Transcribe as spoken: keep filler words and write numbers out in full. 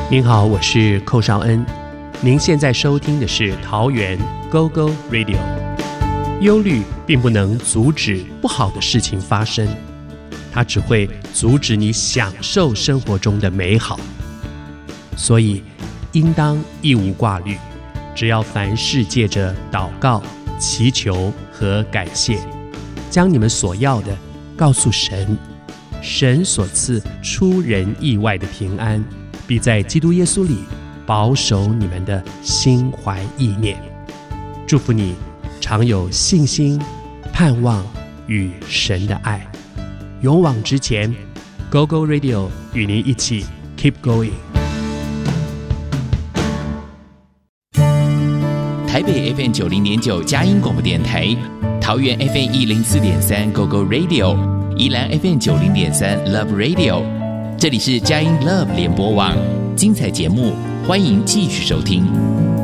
您好，我是寇绍恩。您现在收听的是桃园 Go Go Radio。 忧虑并不能阻止不好的事情发生，它只会阻止你享受生活中的美好。所以应当一无挂虑，只要凡事借着祷告、祈求和感谢，将你们所要的告诉神，神所赐出人意外的平安，必在基督耶稣里保守你们的心怀意念。祝福你常有信心、盼望与神的爱，勇往直前。 Go Go Radio 与您一起 Keep Going。 台北 F M 九零点九佳音广播电台，桃园 F M 一零四点三 Go Go Radio， 宜兰 F M 九零点三 Love Radio。 这里是佳音 Love 联播网，精彩节目欢迎继续收听。